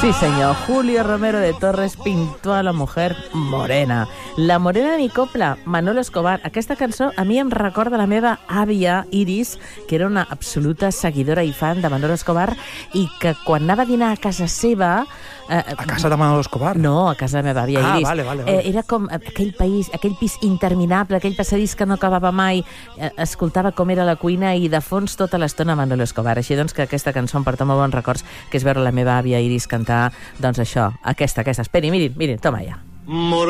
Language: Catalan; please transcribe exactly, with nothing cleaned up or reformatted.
Sí, senyor. Julio Romero de Torres pintó a la mujer morena. La morena de mi copla, Manolo Escobar. Aquesta cançó a mi em recorda la meva àvia, Iris, que era una absoluta seguidora i fan de Manolo Escobar, i que quan anava a dinar a casa seva... Eh, a casa de Manolo Escobar? No, a casa de la meva àvia ah, Iris. Vale, vale, vale. Eh, era com aquell país, aquell pis interminable, aquell passadís que no acabava mai. Eh, escoltava com era la cuina i de fons tota l'estona Manolo Escobar. Així doncs que aquesta cançó em porta molt bons records, que és veure la meva àvia Iris cantar, doncs això, aquesta, aquesta. Esperi, mirin, mirin, toma ja.